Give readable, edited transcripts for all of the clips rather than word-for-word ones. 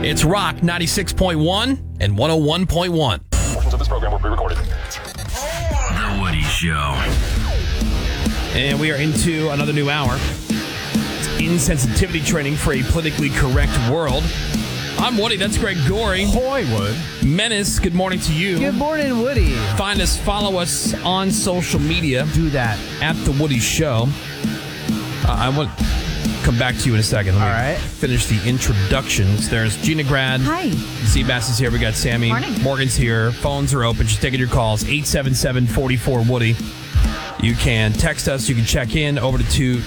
It's Rock 96.1 and 101.1. Portions of this program were pre-recorded. The Woody Show. And we are into another new hour. It's insensitivity training for a politically correct world. I'm Woody. That's Greg Gorey. Boy, Wood. Menace, good morning to you. Good morning, Woody. Find us, follow us on social media. Do that. At The Woody Show. I want to come back to you in a second. Let me All right. finish the introductions. There's Gina Grad. Hi. Seabass is here. We got Sammy. Morning. Morgan's here. Phones are open. She's taking your calls. 877-44-WOODY. You can text us. You can check in over to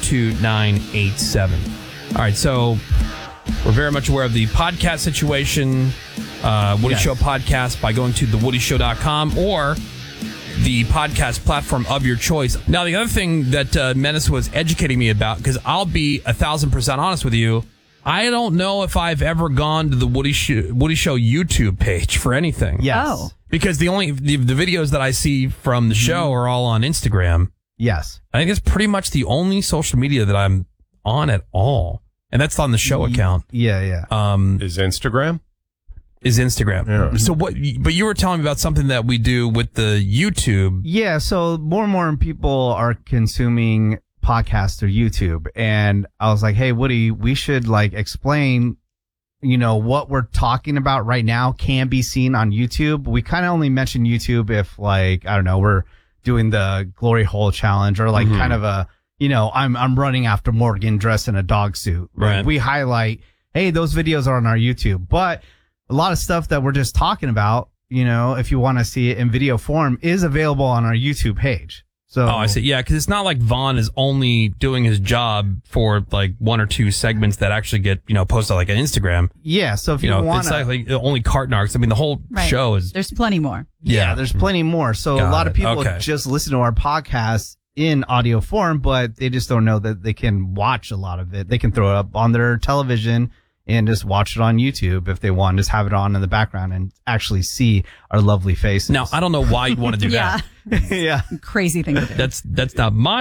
22987. All right, so we're very much aware of the podcast situation. Woody Show podcast by going to thewoodyshow.com or the podcast platform of your choice. Now, the other thing that Menace was educating me about, because I'll be 1,000% honest with you, I don't know if I've ever gone to the Woody Show YouTube page for anything. Yes. Oh. Because the videos that I see from the show are all on Instagram. Yes. I think it's pretty much the only social media that I'm on at all. And that's on the show account. Yeah. Is Instagram? Is Instagram. Yeah. So what, but you were telling me about something that we do with the YouTube. Yeah, so more and more people are consuming podcasts through YouTube. And I was like, hey, Woody, we should explain, what we're talking about right now can be seen on YouTube. We kind of only mention YouTube if I don't know, we're doing the glory hole challenge or kind of a, I'm running after Morgan dressed in a dog suit. Right. We highlight, hey, those videos are on our YouTube. But a lot of stuff that we're just talking about, if you want to see it in video form, is available on our YouTube page. So, I see. Yeah, because it's not like Vaughn is only doing his job for one or two segments that actually get, posted on Instagram. Yeah, so if you want it's like only cart narcs. I mean, the whole show is. There's plenty more. Yeah, there's plenty more. So a lot of people just listen to our podcast in audio form, but they just don't know that they can watch a lot of it. They can throw it up on their television and just watch it on YouTube if they want. Just have it on in the background and actually see our lovely faces. Now, I don't know why you'd want to do that. Yeah. Crazy thing to do. That's not my